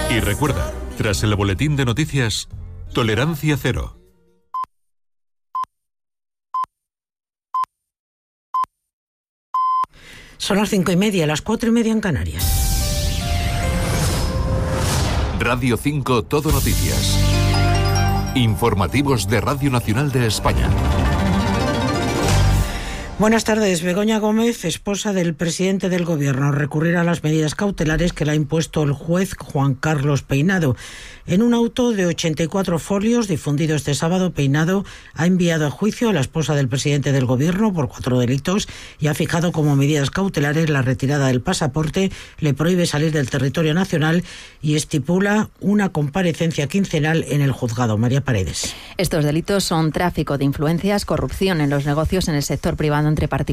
Y recuerda, tras el boletín de noticias, tolerancia cero. Son las 5:30, las 4:30 en Canarias. Radio 5 Todo Noticias. Informativos de Radio Nacional de España. Buenas tardes. Begoña Gómez, esposa del presidente del Gobierno, recurrirá a las medidas cautelares que le ha impuesto el juez Juan Carlos Peinado. En un auto de 84 folios difundido este sábado, Peinado ha enviado a juicio a la esposa del presidente del Gobierno por 4 delitos y ha fijado como medidas cautelares la retirada del pasaporte, le prohíbe salir del territorio nacional y estipula una comparecencia quincenal en el juzgado. María Paredes. Estos delitos son tráfico de influencias, corrupción en los negocios en el sector privado entre particulares